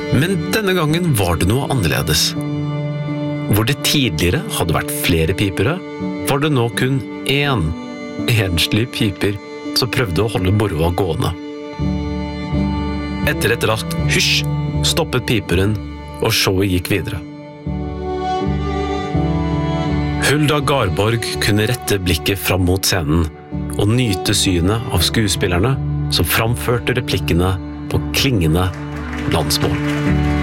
Men denne gangen var det noe annerledes. Hvor det tidligere hadde vært flere pipere, var det nå kun én enslig piper som prøvde å holde moroa gående. Etter et raskt hysj stoppet piperen, og showet gikk videre. Hulda Garborg kunne rette blikket fram mot scenen og nyte synet av skuespillerne som framførte replikkene på klingende landsmål.